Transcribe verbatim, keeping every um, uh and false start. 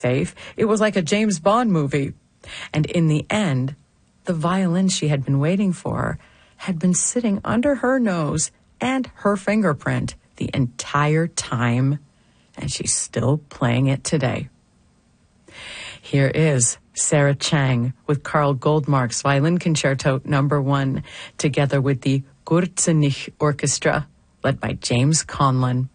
safe. It was like a James Bond movie. And in the end, the violin she had been waiting for had been sitting under her nose and her fingerprint the entire time, and she's still playing it today. Here is Sarah Chang with Carl Goldmark's Violin Concerto Number One, together with the Gurzenich Orchestra, led by James Conlon.